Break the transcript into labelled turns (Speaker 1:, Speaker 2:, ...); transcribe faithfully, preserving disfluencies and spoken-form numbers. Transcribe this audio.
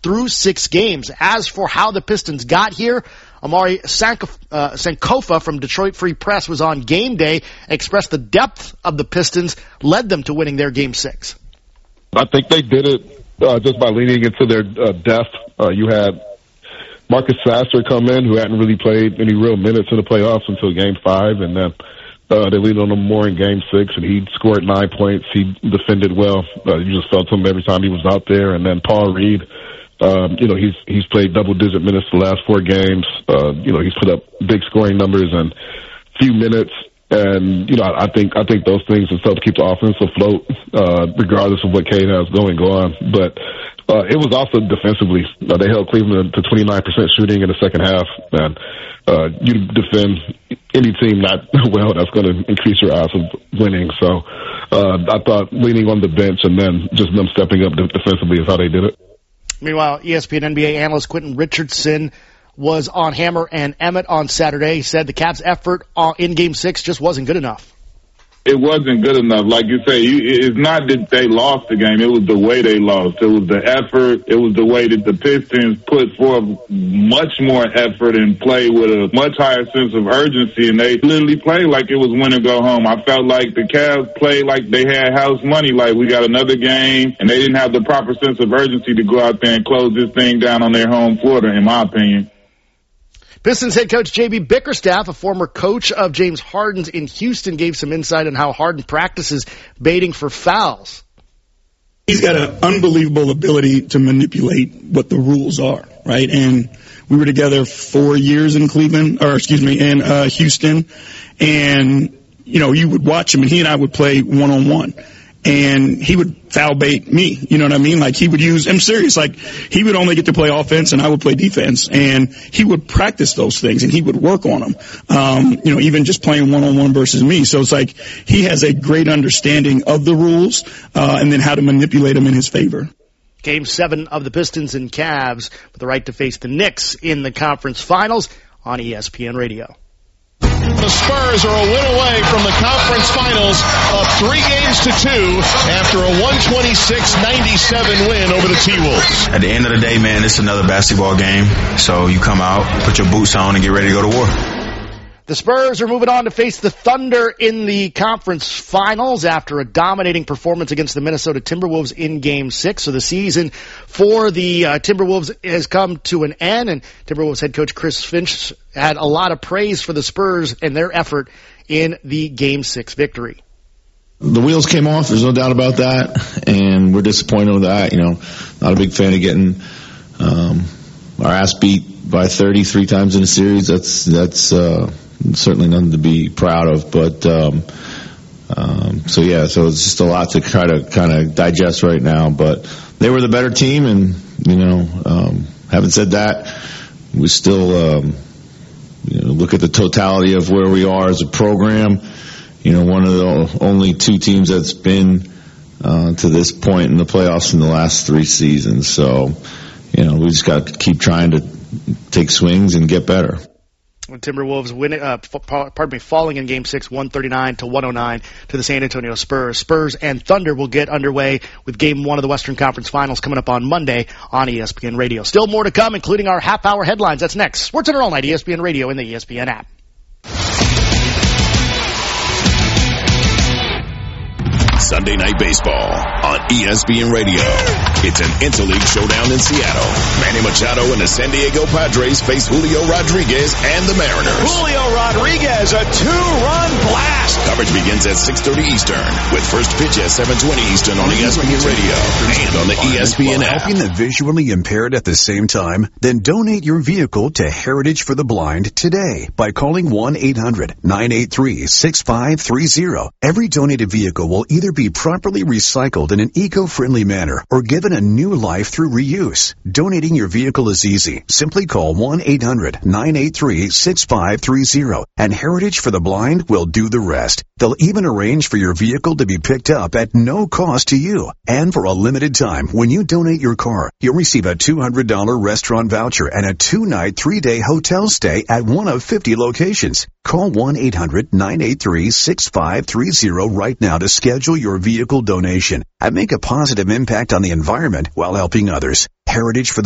Speaker 1: through six games. As for how the Pistons got here, Amari Sankofa, uh, Sankofa from Detroit Free Press was on game day, expressed the depth of the Pistons led them to winning their game six.
Speaker 2: I think they did it uh, just by leaning into their uh, depth. Uh, you had Marcus Sasser come in, who hadn't really played any real minutes in the playoffs until game five, and then uh, they leaned on him more in game six, and he scored nine points. He defended well. Uh, you just felt him every time he was out there. And then Paul Reed, um, you know, he's he's played double-digit minutes the last four games. Uh, you know, he's put up big scoring numbers in few minutes. And, you know, I think I think those things just help keep the offense afloat, uh, regardless of what Cade has going on. But uh, it was also defensively. Uh, they held Cleveland to twenty-nine percent shooting in the second half. And uh, you defend any team not well, that's going to increase your odds of winning. So uh, I thought leaning on the bench and then just them stepping up defensively is how they did it.
Speaker 1: Meanwhile, E S P N N B A analyst Quentin Richardson was on Hammer and Emmett on Saturday. He said the Cavs' effort in Game six just wasn't good enough.
Speaker 3: It wasn't good enough. Like you say, it's not that they lost the game. It was the way they lost. It was the effort. It was the way that the Pistons put forth much more effort and play with a much higher sense of urgency, and they literally played like it was win or go home. I felt like the Cavs played like they had house money, like we got another game, and they didn't have the proper sense of urgency to go out there and close this thing down on their home floor, in my opinion.
Speaker 1: Pistons head coach J B Bickerstaff, a former coach of James Harden's in Houston, gave some insight on how Harden practices baiting for fouls.
Speaker 4: He's got an unbelievable ability to manipulate what the rules are, right? And we were together four years in Cleveland, or excuse me, in uh, Houston. And, you know, you would watch him, and he and I would play one-on-one. And he would foul bait me, you know what I mean? Like, he would use, I'm serious, like, he would only get to play offense and I would play defense. And he would practice those things and he would work on them, um, you know, even just playing one-on-one versus me. So it's like he has a great understanding of the rules uh, and then how to manipulate them in his favor.
Speaker 1: Game seven of the Pistons and Cavs with the right to face the Knicks in the conference finals on E S P N Radio.
Speaker 5: The Spurs are a win away from the conference finals, up three games to two after a one twenty-six ninety-seven win over the T-Wolves.
Speaker 6: At the end of the day, man, it's another basketball game. So you come out, put your boots on, and get ready to go to war.
Speaker 1: The Spurs are moving on to face the Thunder in the conference finals after a dominating performance against the Minnesota Timberwolves in Game six. So the season for the uh, Timberwolves has come to an end, and Timberwolves head coach Chris Finch had a lot of praise for the Spurs and their effort in the Game six victory.
Speaker 7: The wheels came off, there's no doubt about that, and we're disappointed with that. You know, not a big fan of getting um, our ass beat by thirty three times in a series. That's, that's, uh, certainly nothing to be proud of, but um, um, so yeah, so it's just a lot to try to kind of digest right now. But they were the better team, and you know, um, having said that, we still um, you know, look at the totality of where we are as a program. You know, one of the only two teams that's been uh, to this point in the playoffs in the last three seasons. So, you know, we just got to keep trying to take swings and get better.
Speaker 1: Timberwolves win, uh, f- pardon me, falling in Game six, one thirty-nine to one oh nine to the San Antonio Spurs. Spurs and Thunder will get underway with Game one of the Western Conference Finals coming up on Monday on E S P N Radio. Still more to come, including our half-hour headlines. That's next. Sports Center All Night, E S P N Radio, and the E S P N app.
Speaker 8: Sunday Night Baseball on E S P N Radio. It's an interleague showdown in Seattle. Manny Machado and the San Diego Padres face Julio Rodriguez and the Mariners.
Speaker 5: Julio Rodriguez, a two-run blast.
Speaker 8: Coverage begins at six thirty Eastern with first pitch at seven twenty Eastern on E S P N Radio and on the E S P N app.
Speaker 9: Helping the visually impaired at the same time? Then donate your vehicle to Heritage for the Blind today by calling one eight hundred nine eight three six five three zero. Every donated vehicle will either be properly recycled in an eco-friendly manner or given a new life through reuse. Donating your vehicle is easy. Simply call one eight hundred nine eight three six five three zero and Heritage for the Blind will do the rest. They'll even arrange for your vehicle to be picked up at no cost to you. And for a limited time, when you donate your car, you'll receive a two hundred dollars restaurant voucher and a two-night, three-day hotel stay at one of fifty locations. Call one eight hundred nine eight three six five three zero right now to schedule your vehicle donation and make a positive impact on the environment while helping others. Heritage for the